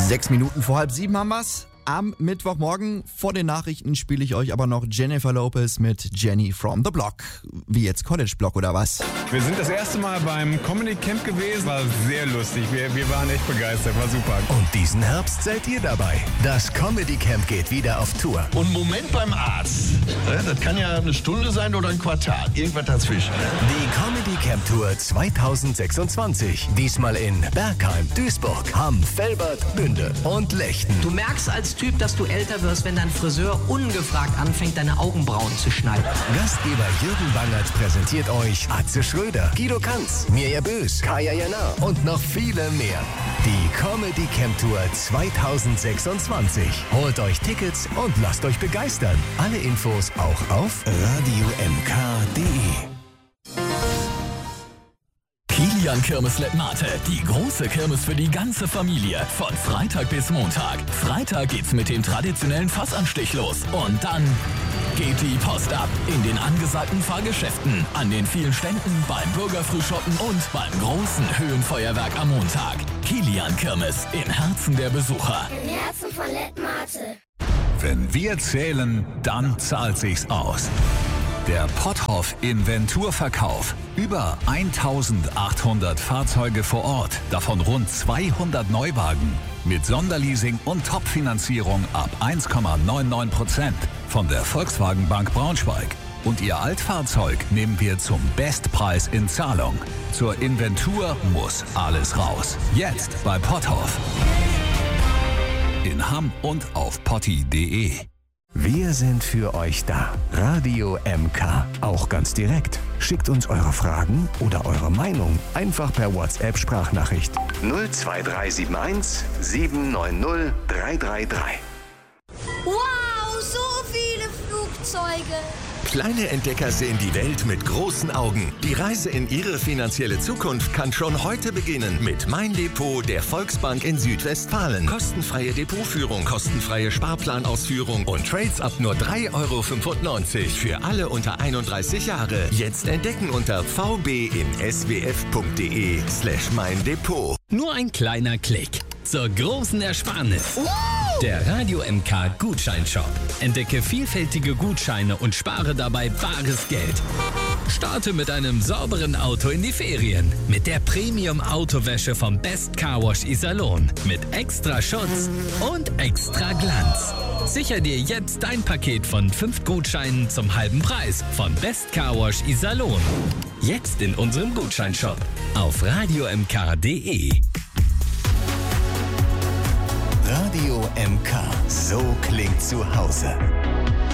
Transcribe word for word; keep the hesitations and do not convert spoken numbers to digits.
Sechs Minuten vor halb sieben haben wir's. Am Mittwochmorgen vor den Nachrichten spiele ich euch aber noch Jennifer Lopez mit Jenny from the Block. Wie jetzt College Block oder was? Wir sind das erste Mal beim Comedy Camp gewesen. War sehr lustig. Wir, wir waren echt begeistert. War super. Und diesen Herbst seid ihr dabei. Das Comedy Camp geht wieder auf Tour. Und Moment beim Arzt. Das kann ja eine Stunde sein oder ein Quartal. Irgendwas dazwischen. Die Comedy Camp Tour zwanzig sechsundzwanzig. Diesmal in Bergheim, Duisburg, Hamm, Velbert, Bünde und Lechten. Du merkst als Typ, dass du älter wirst, wenn dein Friseur ungefragt anfängt, deine Augenbrauen zu schneiden. Gastgeber Jürgen Bangert präsentiert euch Atze Schröder, Guido Kanz, Mirja Bös, Kaya Jana und noch viele mehr. Die Comedy Camp Tour zwanzig sechsundzwanzig. Holt euch Tickets und lasst euch begeistern. Alle Infos auch auf radio m k punkt d e. Kilian Kirmes Lettmate, die große Kirmes für die ganze Familie. Von Freitag bis Montag. Freitag geht's mit dem traditionellen Fassanstich los. Und dann geht die Post ab in den angesagten Fahrgeschäften, an den vielen Ständen, beim Bürgerfrühschoppen und beim großen Höhenfeuerwerk am Montag. Kilian Kirmes im Herzen der Besucher. Im Herzen von Lettmate. Wenn wir zählen, dann zahlt sich's aus. Der Potthoff Inventurverkauf. Über eintausendachthundert Fahrzeuge vor Ort, davon rund zweihundert Neuwagen. Mit Sonderleasing und Top-Finanzierung ab eins Komma neunundneunzig Prozent von der Volkswagen Bank Braunschweig. Und Ihr Altfahrzeug nehmen wir zum Bestpreis in Zahlung. Zur Inventur muss alles raus. Jetzt bei Potthoff. In Hamm und auf potti punkt de. Wir sind für euch da. Radio M K. Auch ganz direkt. Schickt uns eure Fragen oder eure Meinung einfach per WhatsApp-Sprachnachricht. null zwei drei sieben eins sieben neun null drei drei drei. Wow, so viele Flugzeuge. Kleine Entdecker sehen die Welt mit großen Augen. Die Reise in ihre finanzielle Zukunft kann schon heute beginnen mit Mein Depot der Volksbank in Südwestfalen. Kostenfreie Depotführung, kostenfreie Sparplanausführung und Trades ab nur drei Euro fünfundneunzig für alle unter einunddreißig Jahre. Jetzt entdecken unter v b in s w f punkt d e slash mein Depot. Nur ein kleiner Klick zur großen Ersparnis. Der Radio M K Gutscheinshop. Entdecke vielfältige Gutscheine und spare dabei bares Geld. Starte mit einem sauberen Auto in die Ferien. Mit der Premium-Autowäsche vom Best Car Wash Iserlohn. Mit extra Schutz und extra Glanz. Sicher dir jetzt dein Paket von fünf Gutscheinen zum halben Preis von Best Car Wash Iserlohn. Jetzt in unserem Gutscheinshop auf radio m k punkt d e. Radio M K. So klingt zu Hause.